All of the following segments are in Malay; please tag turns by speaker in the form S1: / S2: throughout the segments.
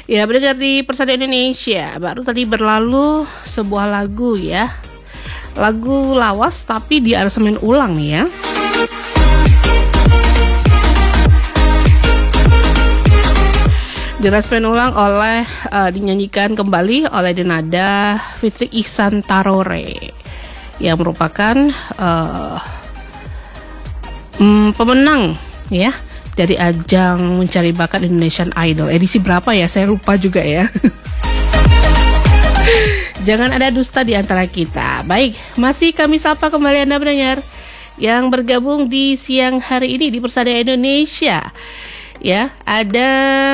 S1: Ya, berdengar di Persada Indonesia. Baru tadi berlalu sebuah lagu ya. Lagu lawas tapi diaransemen ulang nih ya. Diaransemen ulang oleh dinyanyikan kembali oleh Denada Fitri Ihsan Tarore yang merupakan pemenang ya dari ajang mencari bakat Indonesian Idol edisi berapa ya, saya lupa juga ya. Jangan ada dusta di antara kita. Baik, masih kami sapa kembali Anda pendengar yang bergabung di siang hari ini di Persada Indonesia. Ya, ada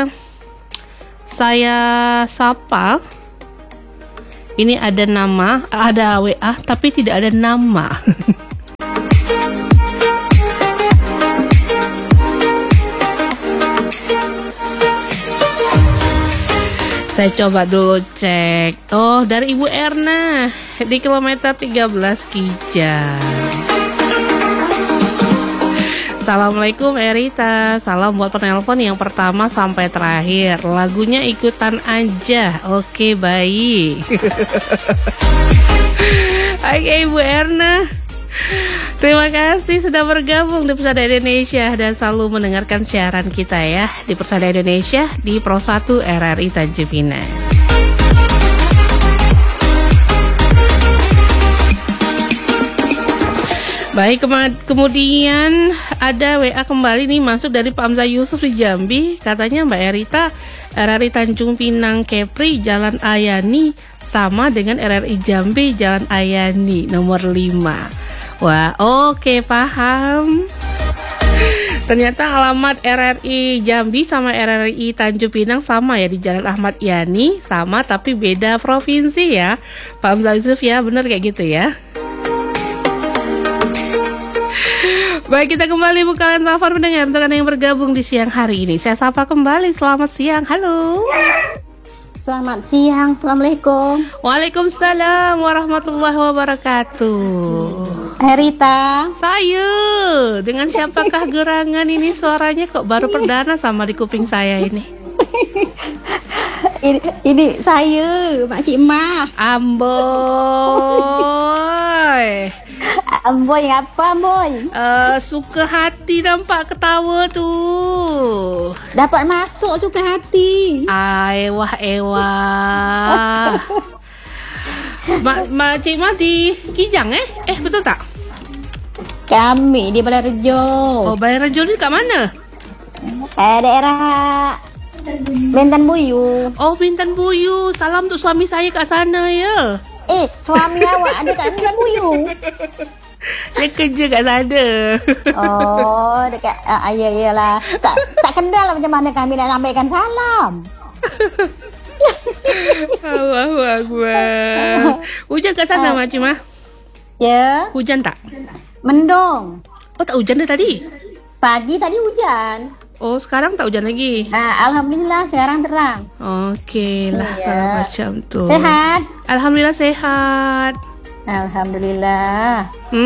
S1: saya sapa. Ini ada nama, ada WA tapi tidak ada nama. Saya coba dulu cek. Oh, dari Ibu Erna di kilometer 13 Kijang. Assalamualaikum Erita. Salam buat penelpon yang pertama sampai terakhir. Lagunya ikutan aja. Oke, baik. Oke, Ibu Erna. Terima kasih sudah bergabung di Persada Indonesia dan selalu mendengarkan siaran kita ya di Persada Indonesia di Pro 1 RRI Tanjung Pinang. Baik, kemudian ada WA kembali nih masuk dari Pak Hamzah Yusuf di Jambi. Katanya Mbak Erita, RRI Tanjung Pinang Kepri Jalan Ayani sama dengan RRI Jambi Jalan Ayani nomor 5. Wah, oke, paham. Ternyata alamat RRI Jambi sama RRI Tanjung Pinang sama ya, di Jalan Ahmad Yani, sama tapi beda provinsi ya. Pak Hamzah Yusuf ya, bener kayak gitu ya. Baik, kita kembali buka telepon pendengar untuk Anda yang bergabung di siang hari ini. Saya sapa kembali, selamat siang, halo.
S2: Selamat siang, Assalamualaikum.
S1: Waalaikumsalam warahmatullahi wabarakatuh.
S2: Erita.
S1: Saya, dengan siapakah gerangan ini, suaranya kok baru perdana sama di kuping saya ini?
S2: ini saya, Makcik Mah.
S1: Amboy.
S2: Amboy apa, Amboy?
S1: Suka hati nampak ketawa tuh.
S2: Dapat masuk suka hati.
S1: Ewah. Makcik Mah di Kijang betul tak?
S2: Kami di Balai Rejo.
S1: Oh, Balai Rejo ni kat mana?
S2: Daerah Bintan Buyu.
S1: Oh, Bintan Buyu. Salam untuk suami saya kat sana ya.
S2: Suami awak ada kat Bintan Buyu.
S1: Dia kerja kat sana.
S2: Oh, dekat iyalah. Tak kenal lah macam mana kami nak sampaikan salam.
S1: Allahu Akbar. Hujan kat sana Makcik Mah?
S2: Ya.
S1: Hujan tak?
S2: Mendung.
S1: Oh, tak hujan dah tadi?
S2: Pagi tadi hujan.
S1: Oh, sekarang tak hujan lagi?
S2: Alhamdulillah sekarang terang.
S1: Okey lah kalau macam tu.
S2: Sehat?
S1: Alhamdulillah sehat.
S2: Alhamdulillah.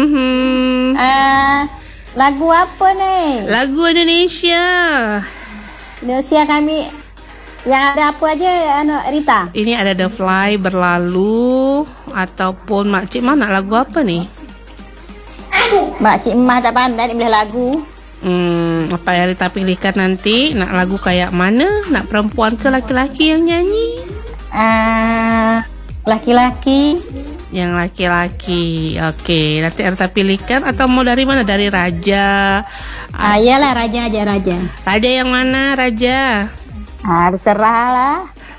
S2: Lagu apa nih?
S1: Lagu Indonesia.
S2: Indonesia kami yang ada apa aja Rita?
S1: Ini ada The Fly, Berlalu, ataupun Makcik Mah nak lagu apa nih?
S2: Makcik Mah tak pandai nak pilih lagu.
S1: Apa yang Rita pilihkan nanti? Nak lagu kayak mana? Nak perempuan ke laki-laki yang nyanyi?
S2: Laki-laki.
S1: Yang laki-laki. Okey, nanti Rita pilihkan. Atau mau dari mana? Dari Raja?
S2: Iyalah Raja aja, Raja.
S1: Raja yang mana, Raja?
S2: Terserah lah.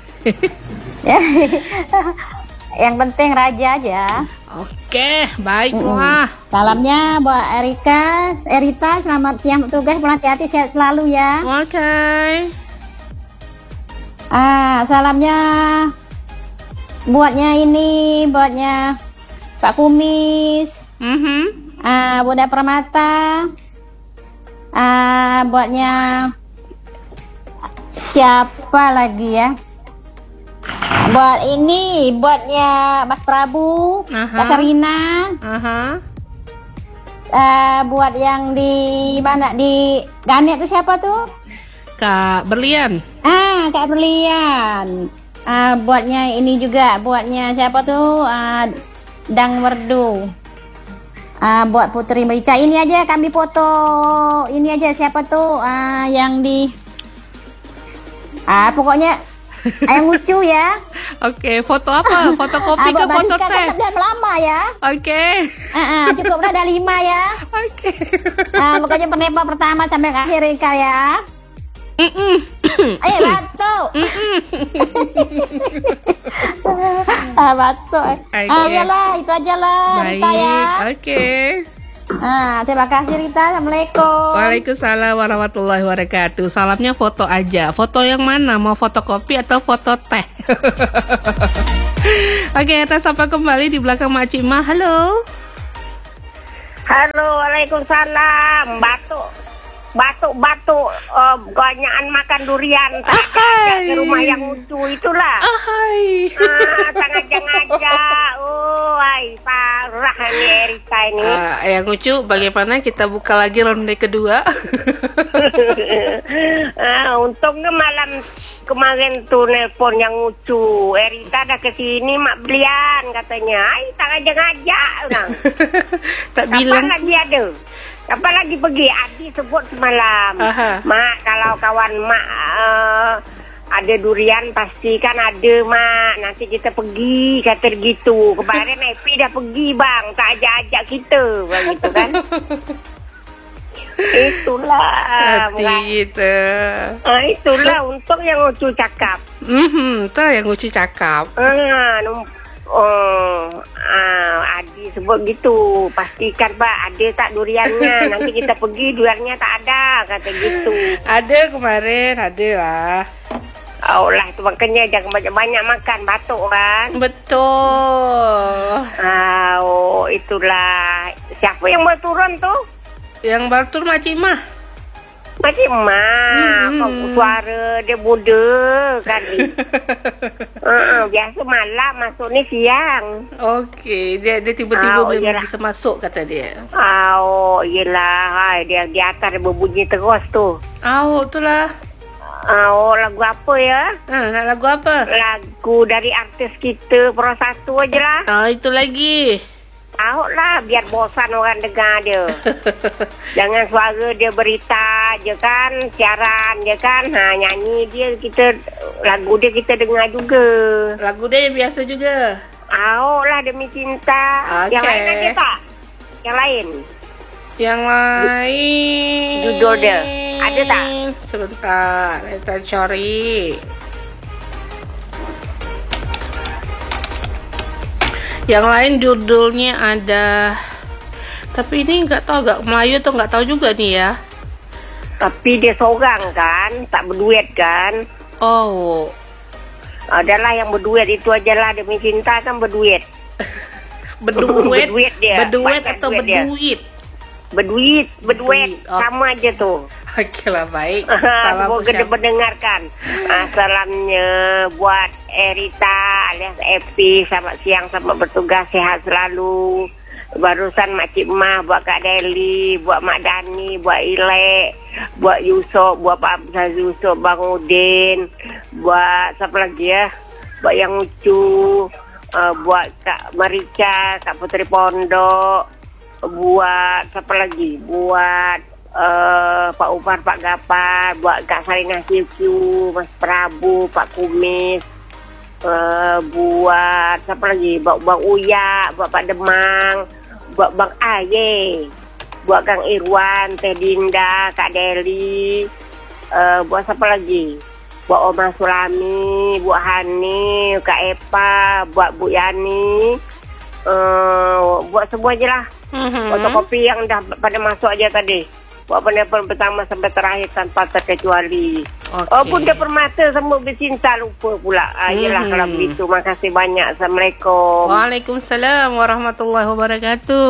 S2: Yang penting Raja aja.
S1: Oke, baiklah.
S2: Salamnya buat Erita, selamat siang tugas, pulang hati-hati, sehat selalu ya.
S1: Oke.
S2: Salamnya buatnya Pak Kumis. Bunda Permata. Buatnya siapa lagi ya? Buatnya Mas Prabu, Kasarina.
S1: Buat yang di mana, di Ganet tuh siapa tuh?
S2: Kak Berlian. Kak Berlian. Buatnya ini juga, buatnya siapa tuh? Dang Merdu. Buat Putri Merica. Ini aja kami foto. Ini aja siapa tuh? Yang di pokoknya yang lucu ya.
S1: Oke, foto apa? Foto kopi ke foto teh?
S2: Kan lama ya.
S1: Oke.
S2: Cukup udah ada 5 ya.
S1: Oke.
S2: Pokoknya penepa pertama sampai akhir Rika ya. Ayo batu. Batu. Iyalah, itu aja lah Rita ya.
S1: Oke.
S2: Terima kasih Rita. Assalamualaikum.
S1: Waalaikumsalam warahmatullahi wabarakatuh. Salamnya foto aja. Foto yang mana? Mau foto kopi atau foto teh? Oke, kita sapa kembali di belakang Mak Cima. Halo.
S3: Halo, waalaikumsalam. Batuk, banyakan makan durian. Tak ke rumah yang lucu itulah.
S1: Hai.
S3: Ngajak. Parah nih Erika ini.
S1: Yang lucu, bagaimana kita buka lagi ronde kedua?
S3: Untungnya malam kemarin tuh nelpon yang lucu. Erika ada kesini Mak Belian katanya. Tak ngajak.
S1: Tak bilang.
S3: Kapan lagi ada? Apa lagi pergi? Adi sebut semalam. Mak, kalau kawan Mak ada durian pasti kan ada Mak. Nanti kita pergi, kata gitu. Kemarin Epi dah pergi bang, tak ajak-ajak kita, begitu kan? Itulah.
S1: Gitu.
S3: Itulah untuk yang lucu cakap.
S1: Itu yang lucu cakap.
S3: Adi sebut gitu. Pastikan Pak ada tak duriannya. Nanti kita pergi duriannya tak ada, kata gitu.
S1: Ada kemarin, ada lah.
S3: Lah itu makanya jangan banyak-banyak makan, batuk kan.
S1: Betul.
S3: Itulah. Siapa yang baru turun tuh?
S1: Yang baru turun Mak Cimah.
S3: Macam suara dia muda kali. Biasa malam masuk ni siang.
S1: Okey, dia tiba-tiba boleh bisa masuk kata dia.
S3: Yelah, dia di atas dia berbunyi terus tu.
S1: Itulah.
S3: Lagu apa ya?
S1: Nak lagu apa?
S3: Lagu dari artis kita Pro 1 aje lah.
S1: Itu lagi.
S3: Lah, biar bosan orang dengar dia. Jangan suara dia berita je kan, siaran je kan. Nyanyi dia, lagu dia kita dengar juga.
S1: Lagu dia yang biasa juga.
S3: Lah, Demi Cinta. Yang lain ada tak? Yang lain. Judul dia ada tak?
S1: Sebentar, kita cari. Yang lain judulnya ada, tapi ini nggak tahu, agak Melayu atau nggak tahu juga nih ya.
S3: Tapi dia seorang kan, tak berduet kan? Adalah yang berduet itu aja lah. Demi Cinta kan berduet.
S1: Berduet
S3: dia.
S1: Berduet atau berduit?
S3: Berduet. Sama aja tuh.
S1: Oke lah, baik.
S3: Semoga dia mendengarkan. Salamnya buat Erita alias Epi. Selamat siang, selamat bertugas, sehat selalu. Barusan Mak Cik Mah, buat Kak Deli, buat Mak Dani, buat Ilek, buat Yusuf, buat Pak Abzal Yusuf, Bang Udin, buat siapa lagi ya? Buat yang lucu, buat Kak Marica, Kak Putri Pondok, buat siapa lagi? Buat Pak Umar, Pak Gapar, buat Kak Sarinah QQ, Mas Prabu, Pak Kumis, buat siapa lagi? Buat Bang Uya, buat Pak Demang, buat Bang Aye, buat Kang Irwan, Teh Dinda, Kak Deli, buat siapa lagi? Buat Oma Sulami, buat Hani, Kak Epa, buat Bu Yani, buat semua aja lah. Fotokopi yang dah pada masuk aja tadi. Buat penelpon pertama sampai terakhir tanpa terkecuali. Bunda Permata sama bercinta lupa pula. Yelah kalau begitu. Makasih banyak. Assalamualaikum.
S1: Waalaikumsalam warahmatullahi wabarakatuh.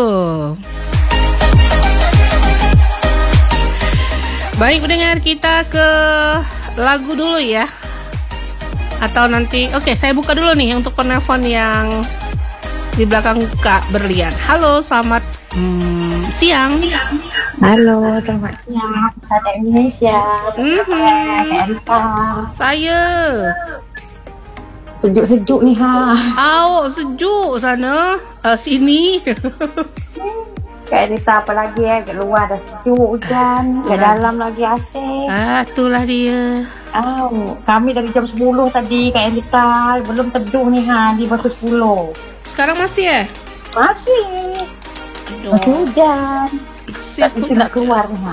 S1: Baik pendengar, kita ke lagu dulu ya. Atau nanti, saya buka dulu nih untuk penelpon yang di belakang Kak Berlian. Halo, selamat siang.
S2: Halo, selamat siang. Saya Indonesia. Erika.
S1: Saya.
S2: Sejuk-sejuk ni
S1: Sejuk sana. Sini.
S2: Kak Erika apa lagi kat luar dah sejuk hujan. Kat dalam lagi asyik.
S1: Itulah dia.
S2: Kami dari jam 10 tadi Kak Erika. Belum teduh ni di bawah 10.
S1: Sekarang masih
S2: Masih hujan. Tak bisa nak keluar ni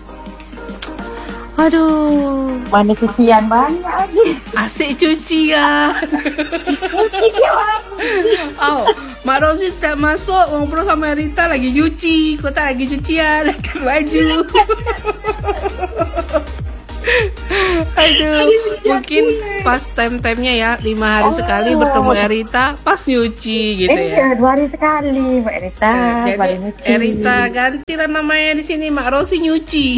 S1: Aduh.
S2: Mana cucian banyak lagi.
S1: Asyik cuci kan. Mak Rosie tak masuk ngobrol sama Rita lagi cuci. Kau tak lagi cucian, lagi baju. Aduh, mungkin pas time-timenya ya 5 hari sekali bertemu Erita pas nyuci gitu ya.
S2: 2 hari sekali Mbak Erita.
S1: Jadi Erita gantilah namanya di sini, Mak Rosie nyuci.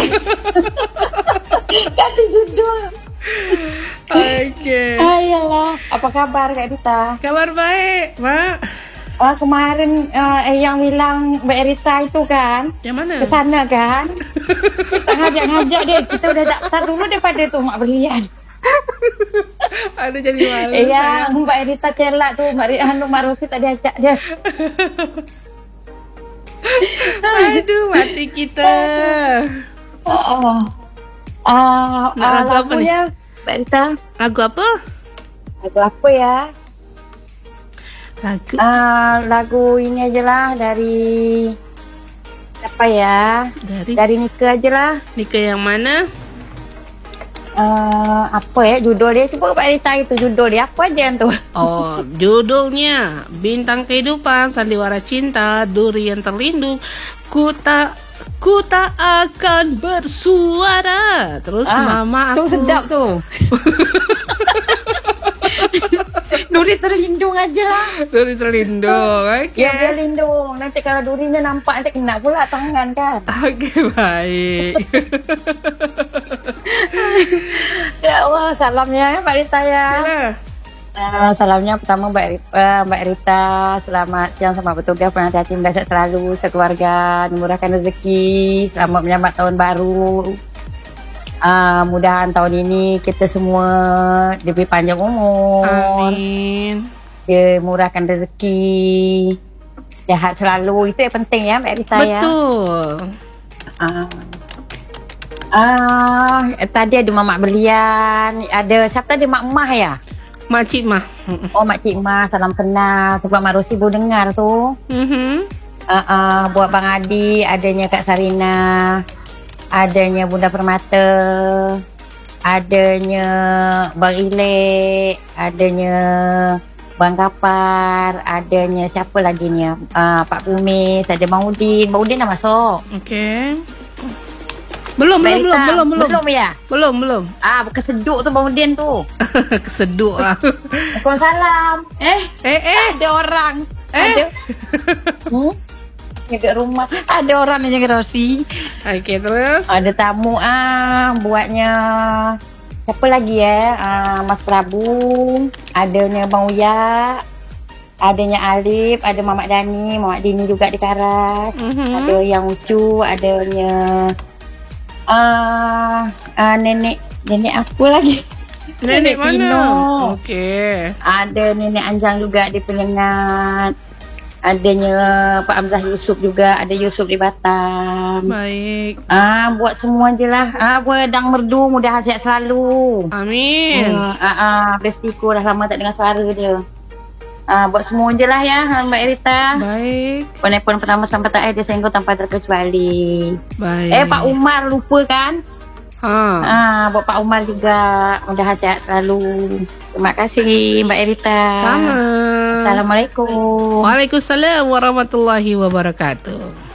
S2: Ganti judul.
S1: Oke.
S2: Ayolah, apa kabar Kak Erita?
S1: Kabar baik, Mak.
S2: Kemarin yang bilang Mbak Erita itu kan,
S1: yang mana?
S2: ke sana kan. Tak ngajak-ngajak dia. Kita udah daftar dulu daripada tu Mak Berlian.
S1: Aduh, jadi malu.
S2: Iya, Mbak Erita celak tu. Mak Rosie tak diajak dia.
S1: Aduh, mati kita.
S2: Nak lagu apa ni? Mbak Erita.
S1: Lagu apa?
S2: Lagu apa ya? Lagu ini aja lah dari apa ya? Dari Nika aja lah.
S1: Nika yang mana?
S2: Apa ya judul dia? Cuba Mbak Erita itu judul dia apa aja tu?
S1: Judulnya Bintang Kehidupan, Sandiwara Cinta, Durian Terlindung, Ku tak akan bersuara. Terus Mama Aku.
S2: Tu sedap tu. Duri terlindung aja lah.
S1: Duri terlindung. Okey.
S2: Ya, dia lindung. Nanti kalau durinya nampak nanti kena pula tangan kan.
S1: Okey, baik.
S2: Ya Allah, salamnya Mbak Rita ya. Salamnya pertama Mbak Rita, selamat siang, selamat bertugas, penanti hati mendasak selalu, sekeluarga, dimurahkan rezeki, selamat menyambut tahun baru. Mudahan tahun ini kita semua lebih panjang umur.
S1: Amin.
S2: Dia murahkan rezeki, sehat selalu, itu yang penting ya Mbak Rita ya.
S1: Betul.
S2: Tadi ada Mamak Berlian, ada siapa tadi, Mak Mah ya?
S1: Makcik Mah.
S2: Makcik Mah, salam kenal. Sebab Mak Rosie baru dengar tu. Buat Bang Adi, adanya Kak Sarina, adanya Bunda Permata, adanya Bang Ilek, adanya Bang Kapar, adanya siapa lagi ni? Pak Pumis, ada Bang Udin. Bang Udin dah masuk.
S1: Okey. Belum ya? Belum.
S2: Keseduk tu Bang Udin tu.
S1: Keseduk ah.
S2: Waalaikumsalam. Ada orang. Ada. Jaga rumah. Ada orang yang jaga Rosie.
S1: Okey, terus.
S2: Ada tamu buatnya. Siapa lagi ya? Mas Prabu. Adanya Bang Uya. Adanya Alif. Ada Mamak Dani. Mamak Dini juga di Karas. Ada yang Ucu. Adanya nenek apa lagi?
S1: Nenek mana?
S2: Tino.
S1: Okey.
S2: Ada Nenek Anjang juga di Penyengat. Adanya Pak Hamzah Yusuf juga. Ada Yusuf di Batam.
S1: Baik.
S2: Buat semua je lah. Buat Dang Merdu, mudah sihat selalu.
S1: Amin.
S2: Bestiku dah lama tak dengar suara dia. Buat semua je lah ya Mbak Rita.
S1: Baik.
S2: Penelpon pertama sampai tak ada sehingga tanpa terkecuali.
S1: Baik.
S2: Pak Umar lupa kan? Buat Pak Umar juga, mudah sihat selalu. Terima kasih Mbak Rita.
S1: Sama.
S2: Assalamualaikum.
S1: Waalaikumsalam warahmatullahi wabarakatuh.